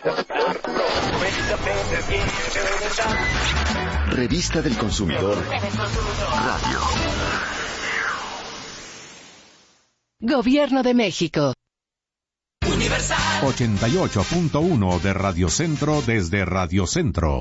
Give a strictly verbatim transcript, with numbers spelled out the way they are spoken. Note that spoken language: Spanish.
Revista del Consumidor Radio. Gobierno de México. ochenta y ocho punto uno de Radio Centro desde Radio Centro.